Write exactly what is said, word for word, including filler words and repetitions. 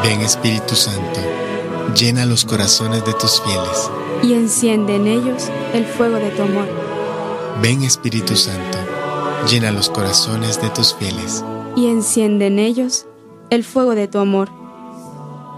Ven Espíritu Santo, llena los corazones de tus fieles y enciende en ellos el fuego de tu amor. Ven Espíritu Santo, llena los corazones de tus fieles y enciende en ellos el fuego de tu amor.